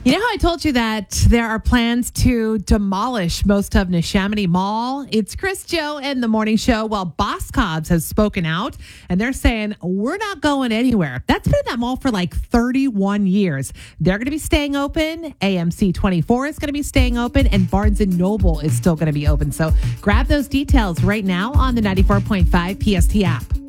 You know how I told you that there are plans to demolish most of Neshaminy Mall? It's Chris, Joe, and the morning show. Well, Boss Cobbs has spoken out, and they're saying, we're not going anywhere. That's been in that mall for like 31 years. They're going to be staying open. AMC 24 is going to be staying open, and Barnes & Noble is still going to be open. So grab those details right now on the 94.5 PST app.